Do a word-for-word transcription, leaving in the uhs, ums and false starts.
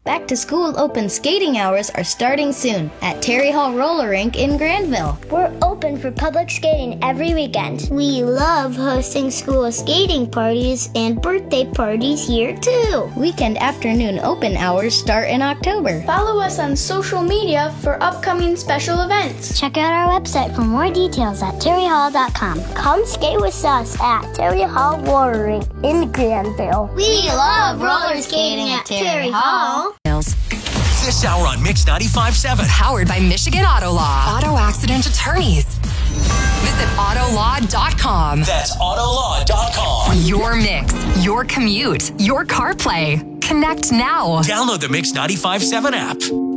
Back to school open skating hours are starting soon at Terry Hall Roller Rink in Granville. We're open for public skating every weekend. We love hosting school skating parties and birthday parties here too. Weekend afternoon open hours start in October. Follow us on social media for upcoming special events. Check out our website for more details at terry hall dot com. Come skate with us at Terry Hall Roller Rink in Granville. We love roller skating at Terry Hall. This hour on Mix ninety-five point seven. Powered by Michigan Auto Law. Auto accident attorneys. Visit auto law dot com. That's auto law dot com. Your mix, your commute, your car play. Connect now. Download the Mix ninety-five point seven app.